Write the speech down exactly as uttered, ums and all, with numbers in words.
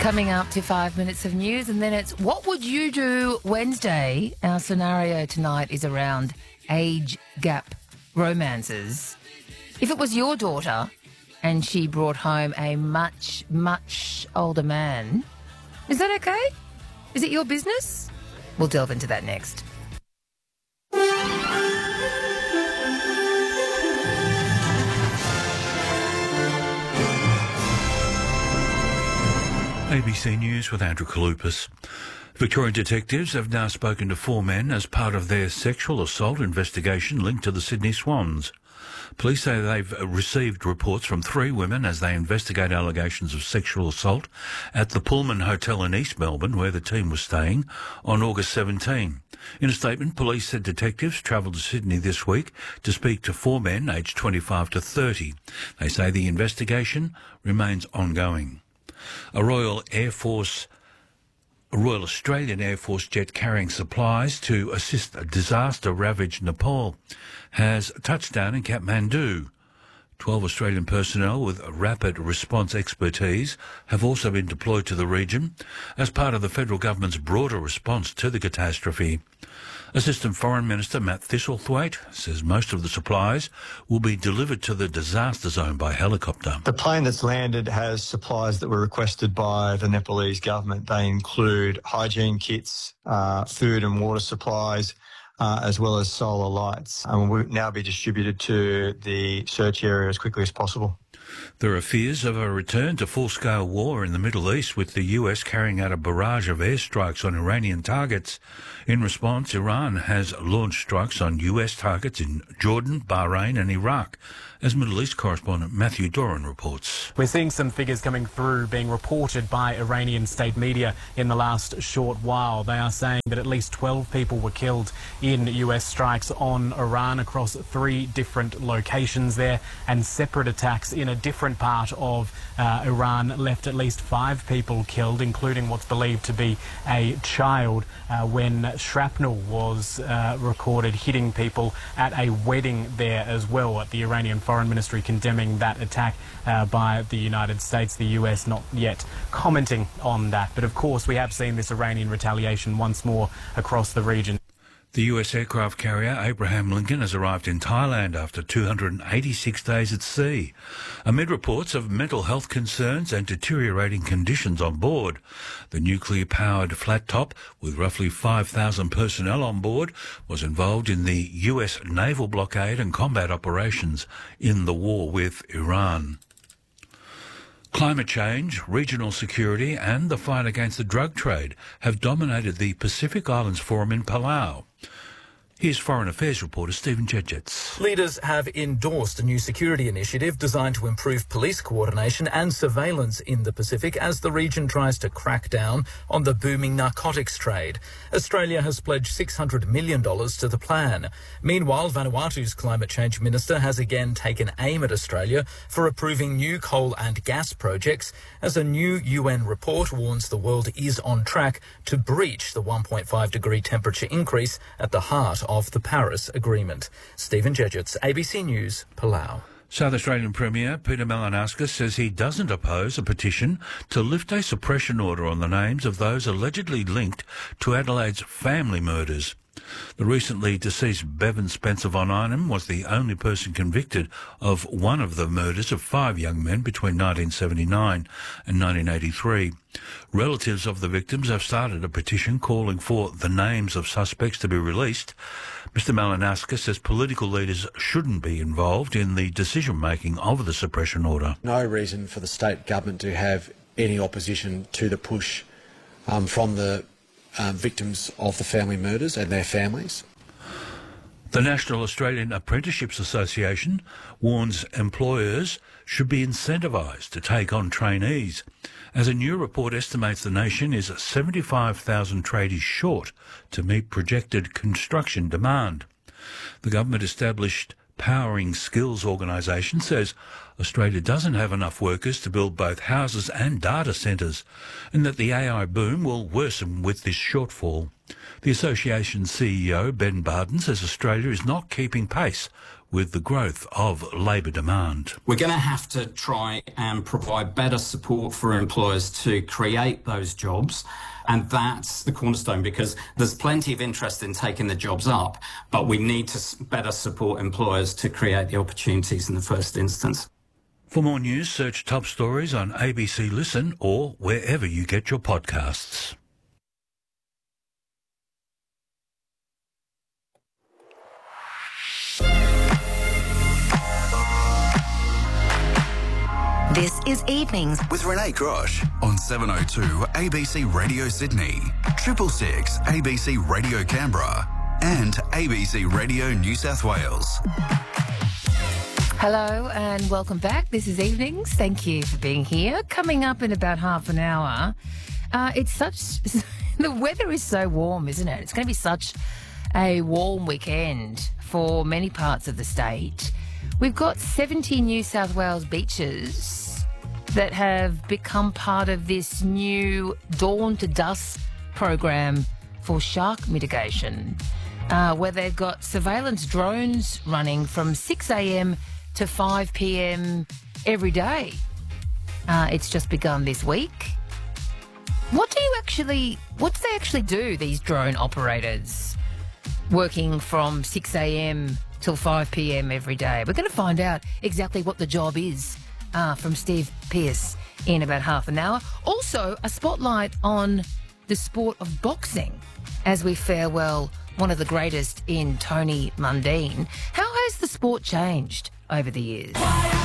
Coming up to five minutes of news, and then it's What Would You Do Wednesday? Our scenario tonight is around age gap romances. If it was your daughter and she brought home a much, much older man, is that okay? Is it your business? We'll delve into that next. A B C News with Andrew Kalupas. Victorian detectives have now spoken to four men as part of their sexual assault investigation linked to the Sydney Swans. Police say they've received reports from three women as they investigate allegations of sexual assault at the Pullman Hotel in East Melbourne, where the team was staying, on August seventeenth. In a statement, police said detectives travelled to Sydney this week to speak to four men aged twenty-five to thirty. They say the investigation remains ongoing. A Royal Air Force, a Royal Australian Air Force jet carrying supplies to assist a disaster-ravaged Nepal has touched down in Kathmandu. Twelve Australian personnel with rapid response expertise have also been deployed to the region as part of the federal government's broader response to the catastrophe. Assistant Foreign Minister Matt Thistlethwaite says most of the supplies will be delivered to the disaster zone by helicopter. The plane that's landed has supplies that were requested by the Nepalese government. They include hygiene kits, uh, food and water supplies, uh, as well as solar lights, and will now be distributed to the search area as quickly as possible. There are fears of a return to full-scale war in the Middle East, with the U S carrying out a barrage of airstrikes on Iranian targets. In response, Iran has launched strikes on U S targets in Jordan, Bahrain and Iraq, as Middle East correspondent Matthew Doran reports. We're seeing some figures coming through being reported by Iranian state media in the last short while. They are saying that at least twelve people were killed in U S strikes on Iran across three different locations there, and separate attacks in a different part of uh, Iran left at least five people killed, including what's believed to be a child, uh, when shrapnel was uh, recorded hitting people at a wedding there as well. At the Iranian Foreign Ministry condemning that attack uh, by the United States, the U S not yet commenting on that. But of course we have seen this Iranian retaliation once more across the region. The U S aircraft carrier Abraham Lincoln has arrived in Thailand after two hundred eighty-six days at sea. Amid reports of mental health concerns and deteriorating conditions on board, the nuclear-powered flat top, with roughly five thousand personnel on board, was involved in the U S naval blockade and combat operations in the war with Iran. Climate change, regional security and the fight against the drug trade have dominated the Pacific Islands Forum in Palau. Here's Foreign Affairs reporter Stephen Jedgetts. Leaders have endorsed a new security initiative designed to improve police coordination and surveillance in the Pacific as the region tries to crack down on the booming narcotics trade. Australia has pledged six hundred million dollars to the plan. Meanwhile, Vanuatu's climate change minister has again taken aim at Australia for approving new coal and gas projects, as a new U N report warns the world is on track to breach the one point five degree temperature increase at the heart of the Paris Agreement. Stephen Jedgetts, A B C News, Palau. South Australian Premier Peter Malinauskas says he doesn't oppose a petition to lift a suppression order on the names of those allegedly linked to Adelaide's family murders. The recently deceased Bevan Spencer von Einem was the only person convicted of one of the murders of five young men between nineteen seventy-nine and nineteen eighty-three. Relatives of the victims have started a petition calling for the names of suspects to be released. Mister Malinauskas says political leaders shouldn't be involved in the decision-making of the suppression order. No reason for the state government to have any opposition to the push um, from the Um, victims of the family murders and their families. The National Australian Apprenticeships Association warns employers should be incentivised to take on trainees, as a new report estimates the nation is seventy-five thousand tradies short to meet projected construction demand. The government-established Powering Skills organisation says Australia doesn't have enough workers to build both houses and data centres, and that the A I boom will worsen with this shortfall. The association's C E O, Ben Barden, says Australia is not keeping pace with the growth of labour demand. We're going to have to try and provide better support for employers to create those jobs. And that's the cornerstone, because there's plenty of interest in taking the jobs up, but we need to better support employers to create the opportunities in the first instance. For more news, search Top Stories on A B C Listen or wherever you get your podcasts. This is Evenings with Renee Grosh on seven oh two A B C Radio Sydney, Triple Six A B C Radio Canberra and A B C Radio New South Wales. Hello and welcome back. This is Evenings. Thank you for being here. Coming up in about half an hour, uh, it's such... the weather is so warm, isn't it? It's going to be such a warm weekend for many parts of the state. We've got seventy New South Wales beaches that have become part of this new Dawn to Dusk program for shark mitigation, uh, where they've got surveillance drones running from six a.m. to five p.m. every day. Uh, it's just begun this week. What do you actually, what do they actually do, these drone operators, working from six a.m. till five p.m. every day? We're going to find out exactly what the job is uh, from Steve Pearce in about half an hour. Also, a spotlight on the sport of boxing as we farewell one of the greatest in Tony Mundine. How has the sport changed over the years?